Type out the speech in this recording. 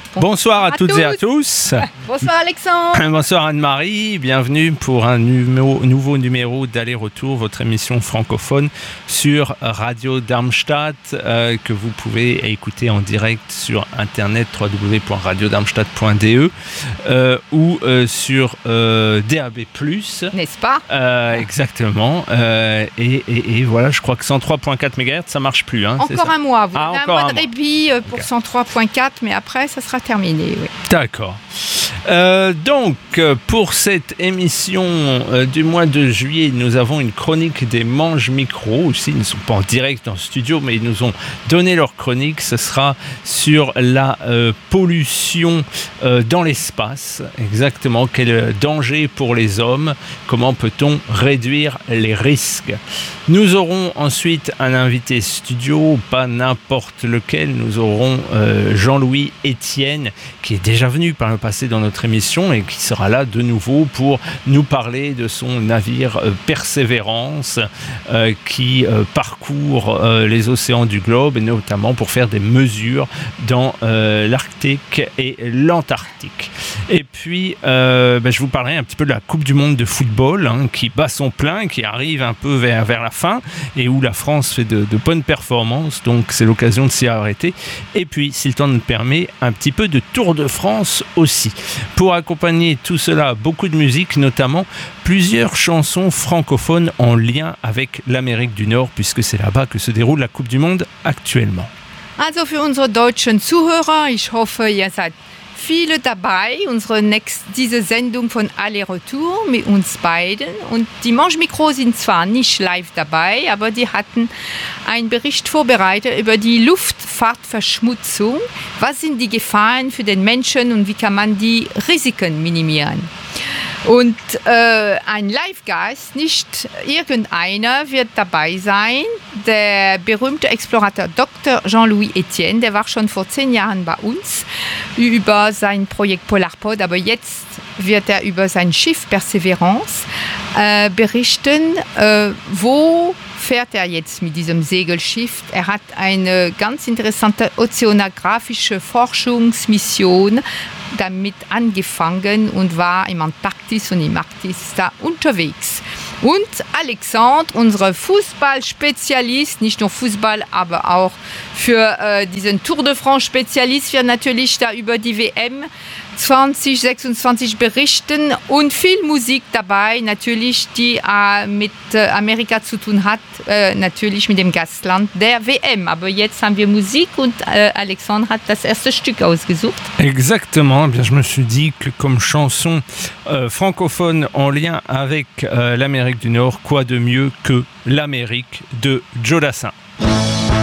Bonsoir à toutes et à tous. Bonsoir Alexandre. Bonsoir Anne-Marie. Bienvenue pour un nouveau numéro d'Aller-Retour, votre émission francophone sur Radio Darmstadt que vous pouvez écouter en direct sur internet www.radiodarmstadt.de ou sur DAB+. N'est-ce pas? Exactement. Et voilà, je crois que 103.4 MHz, ça marche plus. Hein, encore un mois. Vous avez un encore mois de répit pour 103.4, mais après, ça sera terminé. Oui. D'accord. Donc, pour cette émission du mois de juillet, nous avons une chronique des Manges Micro. Aussi, ils ne sont pas en direct en studio, mais ils nous ont donné leur chronique. Ce sera sur la pollution dans l'espace. Exactement. Quel danger pour les hommes? Comment peut-on réduire les risques? Nous aurons ensuite un invité studio, pas n'importe lequel. Nous aurons Jean-Louis Etienne, qui est déjà venu par le passé dans notre émission et qui sera là de nouveau pour nous parler de son navire Persévérance qui parcourt les océans du globe et notamment pour faire des mesures dans l'Arctique et l'Antarctique. Et puis, je vous parlerai un petit peu de la Coupe du Monde de football qui bat son plein, qui arrive un peu vers la fin et où la France fait de bonnes performances, donc c'est l'occasion de s'y arrêter. Et puis, si le temps nous permet, un petit peu de Tour de France aussi. Pour accompagner tout cela, beaucoup de musique, notamment plusieurs chansons francophones en lien avec l'Amérique du Nord, puisque c'est là-bas que se déroule la Coupe du Monde actuellement. Also für unsere deutschen Zuhörer, ich hoffe, ihr seid viele dabei, diese Sendung von Aller-Retour mit uns beiden. Und die Manges Micro sind zwar nicht live dabei, aber die hatten einen Bericht vorbereitet über die Luftfahrtverschmutzung. Was sind die Gefahren für den Menschen und wie kann man die Risiken minimieren? Und ein Live-Gast, nicht irgendeiner, wird dabei sein. Der berühmte Explorator Dr. Jean-Louis Etienne, der war schon vor 10 Jahren bei uns über sein Projekt Polarpod, aber jetzt wird er über sein Schiff Perseverance berichten, wo fährt er jetzt mit diesem Segelschiff. Er hat eine ganz interessante ozeanografische Forschungsmission damit angefangen und war im Antarktis und im Arktis da unterwegs. Und Alexandre, unser Fußballspezialist, nicht nur Fußball, aber auch für diesen Tour de France Spezialist, wird natürlich da über die WM 2026 berichten und viel Musik dabei, natürlich, die mit Amerika zu tun hat, natürlich mit dem Gastland der WM. Aber jetzt haben wir Musik und Alexandre hat das erste Stück ausgesucht. Exactement, eh bien, je me suis dit que comme chanson francophone en lien avec l'Amérique du Nord, quoi de mieux que l'Amérique de Joe Dassin.